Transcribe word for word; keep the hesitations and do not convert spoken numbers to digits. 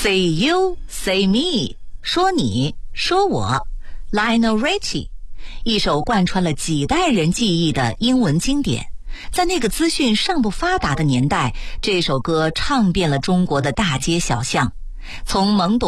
Say you, say me， 说你，说我。Lionel Richie， 一首贯穿了几代人记忆的英文经典。在那个资讯尚不发达的年代，这首歌唱遍了中国的大街小巷，从懵懂